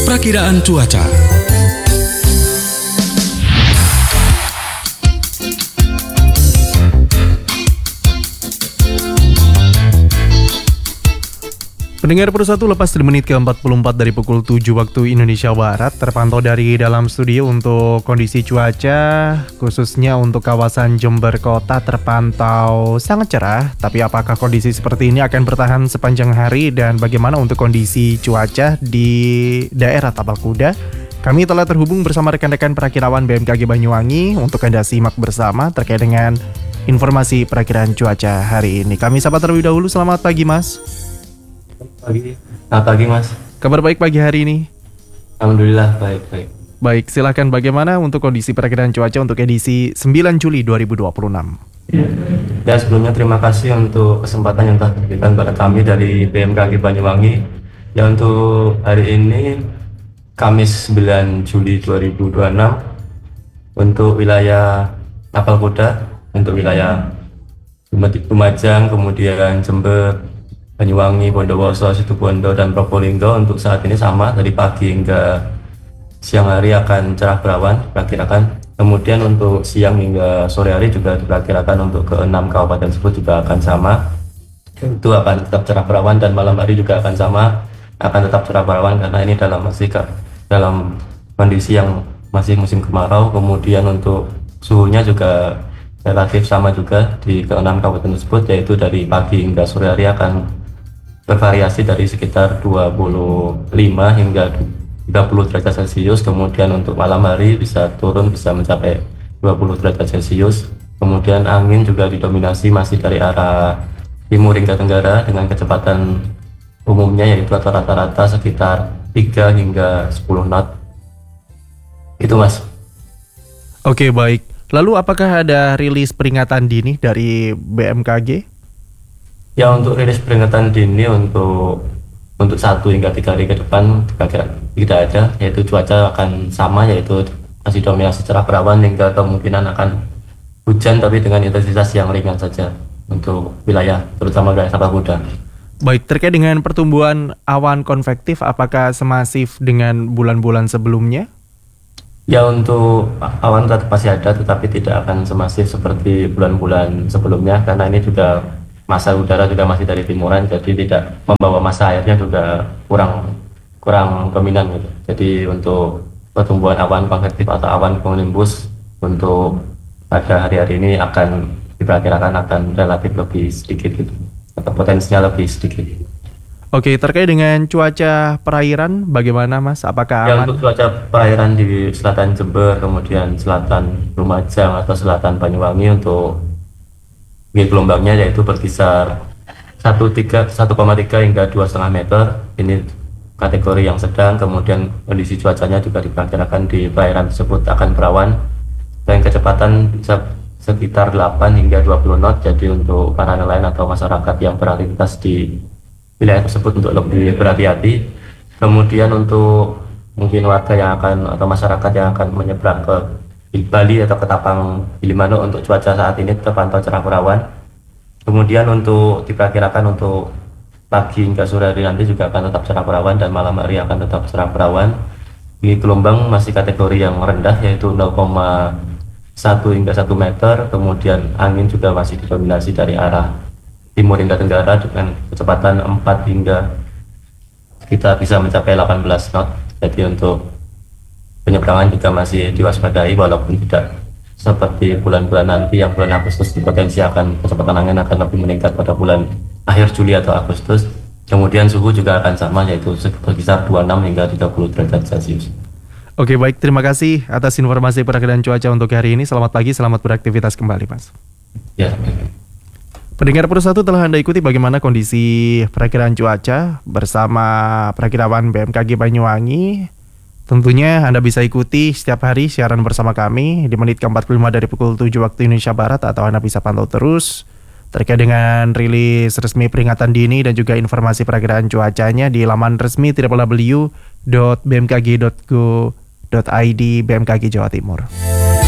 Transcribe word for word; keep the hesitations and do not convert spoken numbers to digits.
Prakiraan cuaca. Pendengar Persatu, lepas di menit ke empat puluh empat dari pukul tujuh waktu Indonesia Barat, terpantau dari dalam studio untuk kondisi cuaca, khususnya untuk kawasan Jember Kota terpantau sangat cerah. Tapi apakah kondisi seperti ini akan bertahan sepanjang hari dan bagaimana untuk kondisi cuaca di daerah Tapal Kuda? Kami telah terhubung bersama rekan-rekan perakirawan B M K G Banyuwangi untuk Anda simak bersama terkait dengan informasi perakiraan cuaca hari ini. Kami sapa terlebih dahulu, selamat pagi Mas. Pagi. Selamat pagi Mas. Kabar baik pagi hari ini? Alhamdulillah baik-baik. Baik, silakan bagaimana untuk kondisi perakiraan cuaca untuk edisi sembilan Juli dua ribu dua puluh enam? Ya, sebelumnya terima kasih untuk kesempatan yang telah diberikan kepada kami dari B M K G Banyuwangi. Ya, untuk hari ini Kamis sembilan Juli dua ribu dua puluh enam untuk wilayah Tapal Kuda, untuk wilayah Lumajang, kemudian Jember, Banyuwangi, Bondowoso, Situbondo, dan Probolinggo untuk saat ini sama, dari pagi hingga siang hari akan cerah berawan diperkirakan. Kemudian untuk siang hingga sore hari juga diperkirakan untuk ke enam kabupaten tersebut juga akan sama, itu akan tetap cerah berawan, dan malam hari juga akan sama, akan tetap cerah berawan karena ini dalam masih dalam kondisi yang masih musim kemarau. Kemudian untuk suhunya juga relatif sama juga di ke enam kabupaten tersebut, yaitu dari pagi hingga sore hari akan bervariasi dari sekitar dua puluh lima hingga tiga puluh derajat Celcius. Kemudian untuk malam hari bisa turun, bisa mencapai dua puluh derajat Celcius. Kemudian angin juga didominasi masih dari arah timur hingga tenggara dengan kecepatan umumnya yaitu atau rata-rata sekitar tiga hingga sepuluh knot. Itu Mas. Oke, baik. Lalu apakah ada rilis peringatan dini dari B M K G? Ya, untuk rilis peringatan dini untuk untuk satu hingga tiga hari ke depan tidak ada, yaitu cuaca akan sama, yaitu masih dominasi cerah berawan hingga kemungkinan akan hujan tapi dengan intensitas yang ringan saja untuk wilayah terutama wilayah Tapal Kuda. Baik, terkait dengan pertumbuhan awan konvektif, apakah semasif dengan bulan-bulan sebelumnya? Ya, untuk awan tetap masih ada tetapi tidak akan semasif seperti bulan-bulan sebelumnya karena ini juga masa udara juga masih dari timuran, jadi tidak membawa massa airnya juga kurang kurang dominan gitu. Jadi untuk pertumbuhan awan konvektif atau awan cumulonimbus untuk pada hari-hari ini akan diperkirakan akan relatif lebih sedikit gitu, atau potensinya lebih sedikit. Oke, terkait dengan cuaca perairan bagaimana Mas? Apakah ya, aman? untuk cuaca perairan di selatan Jember, kemudian selatan Lumajang atau selatan Banyuwangi untuk gelombangnya yaitu berkisar satu koma tiga hingga dua koma lima meter. Ini kategori yang sedang. Kemudian kondisi cuacanya juga diperkirakan di perairan tersebut akan berawan dan kecepatan bisa sekitar delapan hingga dua puluh knot. Jadi untuk para nelayan atau masyarakat yang beraktivitas di wilayah tersebut untuk lebih berhati-hati. Kemudian untuk mungkin warga yang akan atau masyarakat yang akan menyeberang ke Bali atau ke Tapang Gilimanuk, untuk cuaca saat ini terpantau cerah berawan. Kemudian untuk diperkirakan untuk pagi hingga sore hari nanti juga akan tetap cerah berawan dan malam hari akan tetap cerah berawan. Di gelombang masih kategori yang rendah yaitu nol koma satu hingga satu meter. Kemudian angin juga masih didominasi dari arah timur hingga tenggara dengan kecepatan empat hingga kita bisa mencapai delapan belas knot. Jadi untuk penyeberangan juga masih diwaspadai walaupun tidak seperti bulan-bulan nanti yang bulan Agustus potensi akan kecepatan angin akan lebih meningkat pada bulan akhir Juli atau Agustus. Kemudian suhu juga akan sama yaitu berkisar dua puluh enam hingga tiga puluh derajat Celcius. Oke, baik, terima kasih atas informasi perakiraan cuaca untuk hari ini. Selamat pagi, selamat beraktivitas kembali Mas. Ya. Pendengar Persatu, telah Anda ikuti bagaimana kondisi perakiraan cuaca bersama perakirawan B M K G Banyuwangi. Tentunya Anda bisa ikuti setiap hari siaran bersama kami di menit ke empat puluh lima dari pukul tujuh waktu Indonesia Barat, atau Anda bisa pantau terus terkait dengan rilis resmi peringatan dini dan juga informasi perakiraan cuacanya di laman resmi w w w dot b m k g dot go dot i d B M K G Jawa Timur.